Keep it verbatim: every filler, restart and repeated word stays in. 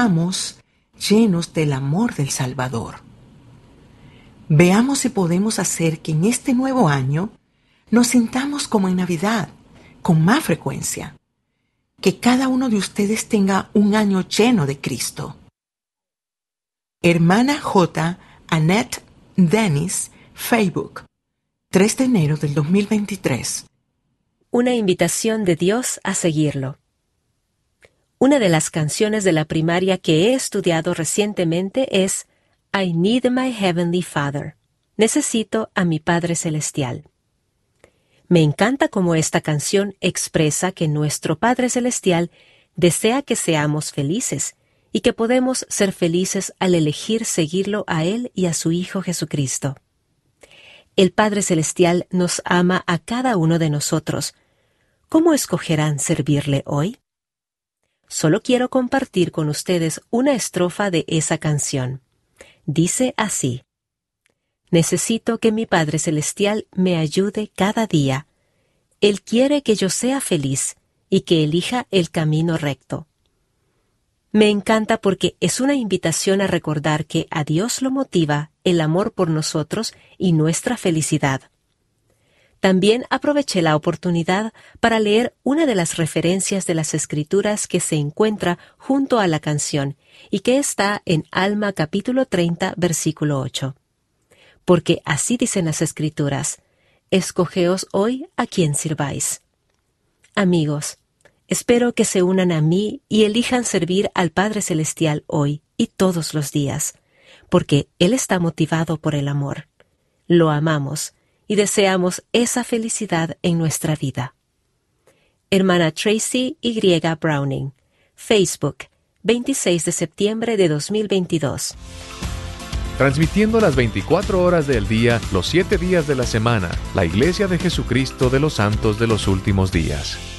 vivamos llenos del amor del Salvador. Veamos si podemos hacer que en este nuevo año nos sintamos como en Navidad, con más frecuencia. Que cada uno de ustedes tenga un año lleno de Cristo. Hermana J. Annette Dennis, Facebook, tres de enero del dos mil veintitrés. Una invitación de Dios a seguirlo. Una de las canciones de la primaria que he estudiado recientemente es I Need My Heavenly Father. Necesito a mi Padre Celestial. Me encanta cómo esta canción expresa que nuestro Padre Celestial desea que seamos felices y que podemos ser felices al elegir seguirlo a Él y a su Hijo Jesucristo. El Padre Celestial nos ama a cada uno de nosotros. ¿Cómo escogerán servirle hoy? Solo quiero compartir con ustedes una estrofa de esa canción. Dice así: Necesito que mi Padre Celestial me ayude cada día. Él quiere que yo sea feliz y que elija el camino recto. Me encanta porque es una invitación a recordar que a Dios lo motiva el amor por nosotros y nuestra felicidad. También aproveché la oportunidad para leer una de las referencias de las Escrituras que se encuentra junto a la canción y que está en Alma capítulo treinta, versículo ocho. Porque así dicen las Escrituras: escogeos hoy a quien sirváis. Amigos, espero que se unan a mí y elijan servir al Padre Celestial hoy y todos los días, porque Él está motivado por el amor. Lo amamos y deseamos esa felicidad en nuestra vida. Hermana Tracy Y. Browning, Facebook, veintiséis de septiembre de dos mil veintidós. Transmitiendo las veinticuatro horas del día, los siete días de la semana, la Iglesia de Jesucristo de los Santos de los Últimos Días.